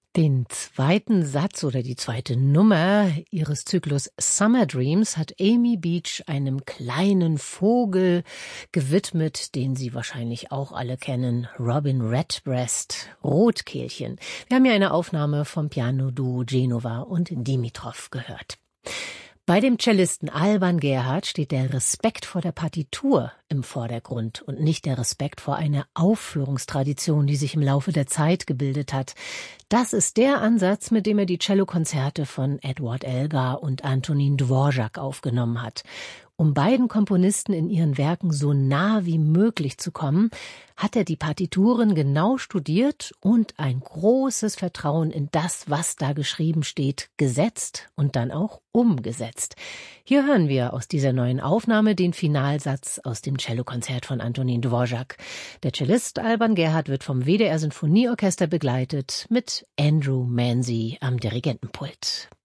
Den zweiten Satz oder die zweite Nummer ihres Zyklus Summer Dreams hat Amy Beach einem kleinen Vogel gewidmet, den Sie wahrscheinlich auch alle kennen, Robin Redbreast, Rotkehlchen. Wir haben ja eine Aufnahme vom Piano-Duo Genova und Dimitrov gehört. Bei dem Cellisten Alban Gerhard steht der Respekt vor der Partitur im Vordergrund und nicht der Respekt vor einer Aufführungstradition, die sich im Laufe der Zeit gebildet hat. Das ist der Ansatz, mit dem er die Cellokonzerte von Edward Elgar und Antonin Dvorak aufgenommen hat. Um beiden Komponisten in ihren Werken so nah wie möglich zu kommen, hat er die Partituren genau studiert und ein großes Vertrauen in das, was da geschrieben steht, gesetzt und dann auch umgesetzt. Hier hören wir aus dieser neuen Aufnahme den Finalsatz aus dem Cellokonzert von Antonin Dvorak. Der Cellist Alban Gerhard wird vom WDR Sinfonieorchester begleitet mit Andrew Manzi am Dirigentenpult.